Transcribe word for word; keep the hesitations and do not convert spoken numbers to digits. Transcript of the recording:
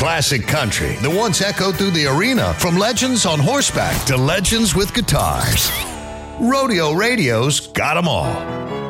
classic country that once echoed through the arena, from legends on horseback to legends with guitars. Rodeo Radio's got them all.